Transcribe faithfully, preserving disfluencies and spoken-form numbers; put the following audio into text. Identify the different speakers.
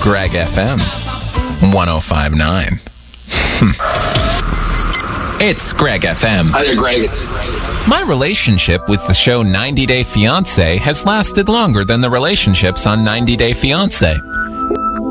Speaker 1: Greg F M one oh five point nine. It's Greg F M.
Speaker 2: Hi there, Greg.
Speaker 1: My relationship with the show ninety day fiancé has lasted longer than the relationships on ninety day fiancé.